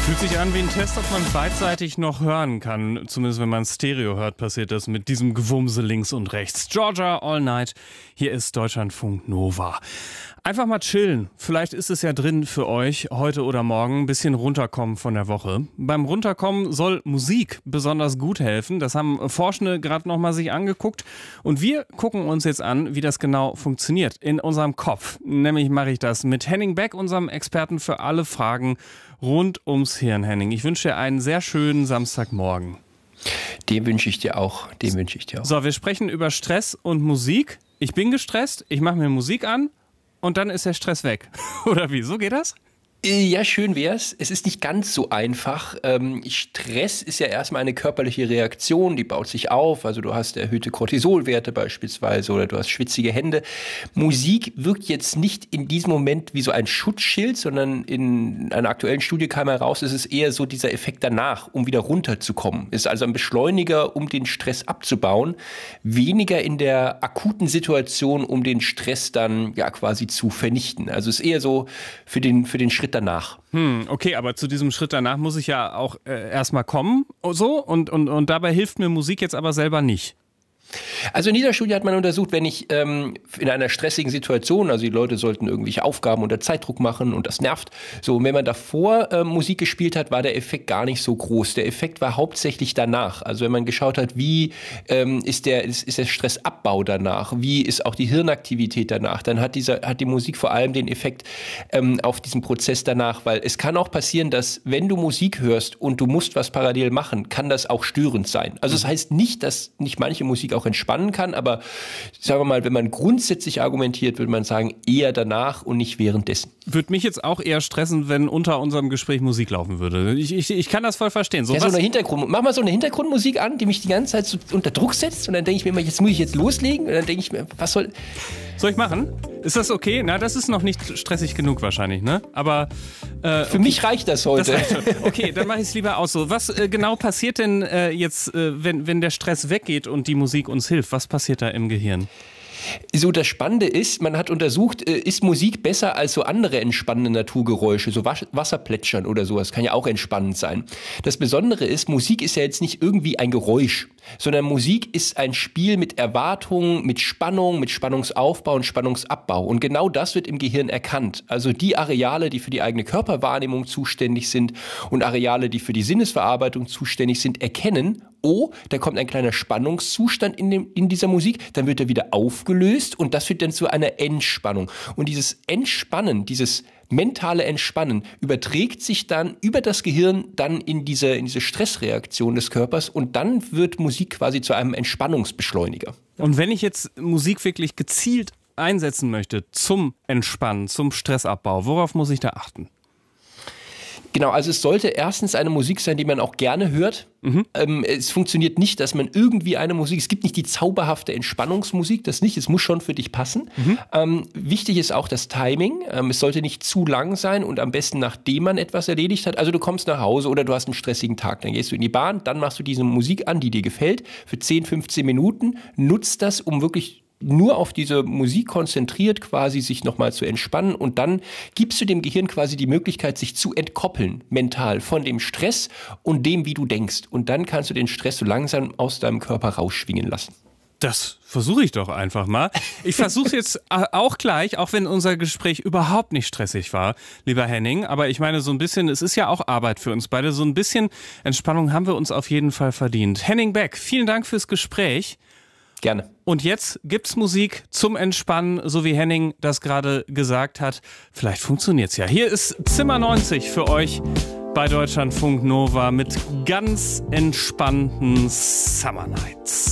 Fühlt sich an wie ein Test, ob man beidseitig noch hören kann. Zumindest wenn man Stereo hört, passiert das mit diesem Gewumse links und rechts. Georgia All Night, hier ist Deutschlandfunk Nova. Einfach mal chillen. Vielleicht ist es ja drin für euch, heute oder morgen, ein bisschen runterkommen von der Woche. Beim Runterkommen soll Musik besonders gut helfen. Das haben Forschende gerade nochmal sich angeguckt. Und wir gucken uns jetzt an, wie das genau funktioniert in unserem Kopf. Nämlich mache ich das mit Henning Beck, unserem Experten für alle Fragen rund ums Hirn. Henning, ich wünsche dir einen sehr schönen Samstagmorgen. Den wünsche ich dir auch. So, wir sprechen über Stress und Musik. Ich bin gestresst, ich mache mir Musik an. Und dann ist der Stress weg. Oder wie? So geht das? Ja, schön wär's. Es ist nicht ganz so einfach. Stress ist ja erstmal eine körperliche Reaktion, die baut sich auf. Also du hast erhöhte Cortisolwerte beispielsweise oder du hast schwitzige Hände. Musik wirkt jetzt nicht in diesem Moment wie so ein Schutzschild, sondern in einer aktuellen Studie kam heraus, es ist eher so dieser Effekt danach, um wieder runterzukommen. Es ist also ein Beschleuniger, um den Stress abzubauen. Weniger in der akuten Situation, um den Stress dann ja quasi zu vernichten. Also es ist eher so für den Schritt danach. Okay, aber zu diesem Schritt danach muss ich ja auch erstmal kommen so und dabei hilft mir Musik jetzt aber selber nicht. Also in dieser Studie hat man untersucht, wenn ich in einer stressigen Situation, also die Leute sollten irgendwelche Aufgaben unter Zeitdruck machen und das nervt, so, und wenn man davor Musik gespielt hat, war der Effekt gar nicht so groß. Der Effekt war hauptsächlich danach. Also wenn man geschaut hat, wie ist der Stressabbau danach, wie ist auch die Hirnaktivität danach, dann hat die Musik vor allem den Effekt auf diesen Prozess danach, weil es kann auch passieren, dass wenn du Musik hörst und du musst was parallel machen, kann das auch störend sein. Also das heißt nicht, dass nicht manche Musik auch entspannen kann, aber sagen wir mal, wenn man grundsätzlich argumentiert, würde man sagen, eher danach und nicht währenddessen. Würde mich jetzt auch eher stressen, wenn unter unserem Gespräch Musik laufen würde. Ich kann das voll verstehen. So, ja, mach mal so eine Hintergrundmusik an, die mich die ganze Zeit so unter Druck setzt und dann denke ich mir immer, jetzt muss ich loslegen und dann denke ich mir, was soll ich machen? Ist das okay? Na, das ist noch nicht stressig genug wahrscheinlich, ne? Aber für mich reicht das heute. Das reicht schon. Okay, dann mache ich es lieber aus so. Was genau passiert denn jetzt, wenn der Stress weggeht und die Musik uns hilft? Was passiert da im Gehirn? So, das Spannende ist, man hat untersucht, ist Musik besser als so andere entspannende Naturgeräusche, so Wasserplätschern oder sowas, kann ja auch entspannend sein. Das Besondere ist, Musik ist ja jetzt nicht irgendwie ein Geräusch, sondern Musik ist ein Spiel mit Erwartungen, mit Spannung, mit Spannungsaufbau und Spannungsabbau. Und genau das wird im Gehirn erkannt. Also die Areale, die für die eigene Körperwahrnehmung zuständig sind und Areale, die für die Sinnesverarbeitung zuständig sind, erkennen, oh, da kommt ein kleiner Spannungszustand in dieser Musik, dann wird er wieder aufgelöst und das führt dann zu einer Entspannung. Und dieses Entspannen, dieses mentale Entspannen überträgt sich dann über das Gehirn dann in diese Stressreaktion des Körpers und dann wird Musik quasi zu einem Entspannungsbeschleuniger. Und wenn ich jetzt Musik wirklich gezielt einsetzen möchte zum Entspannen, zum Stressabbau, worauf muss ich da achten? Genau, also es sollte erstens eine Musik sein, die man auch gerne hört. Es funktioniert nicht, dass man irgendwie es gibt nicht die zauberhafte Entspannungsmusik, das nicht, es muss schon für dich passen. Wichtig ist auch das Timing, es sollte nicht zu lang sein und am besten nachdem man etwas erledigt hat. Also du kommst nach Hause oder du hast einen stressigen Tag, dann gehst du in die Bahn, dann machst du diese Musik an, die dir gefällt, für 10, 15 Minuten, nutzt das, um wirklich nur auf diese Musik konzentriert quasi sich nochmal zu entspannen und dann gibst du dem Gehirn quasi die Möglichkeit, sich zu entkoppeln mental von dem Stress und dem, wie du denkst. Und dann kannst du den Stress so langsam aus deinem Körper rausschwingen lassen. Das versuche ich doch einfach mal. Ich versuche es jetzt auch gleich, auch wenn unser Gespräch überhaupt nicht stressig war, lieber Henning. Aber ich meine, so ein bisschen, es ist ja auch Arbeit für uns beide. So ein bisschen Entspannung haben wir uns auf jeden Fall verdient. Henning Beck, vielen Dank fürs Gespräch. Gerne. Und jetzt gibt's Musik zum Entspannen, so wie Henning das gerade gesagt hat. Vielleicht funktioniert's ja. Hier ist Zimmer 90 für euch bei Deutschlandfunk Nova mit ganz entspannten Summer Nights.